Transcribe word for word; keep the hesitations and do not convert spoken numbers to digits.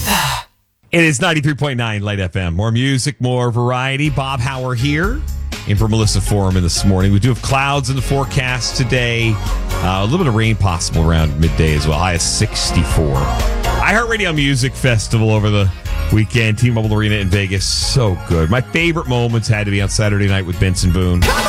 It is ninety-three point nine Light F M. More music, more variety. Bob Hauer here in for Melissa Foreman this morning. We do have clouds in the forecast today. Uh, a little bit of rain possible around midday as well. High of sixty-four. iHeartRadio Music Festival over the weekend. T-Mobile Arena in Vegas. So good. My favorite moments had to be on Saturday night with Benson Boone.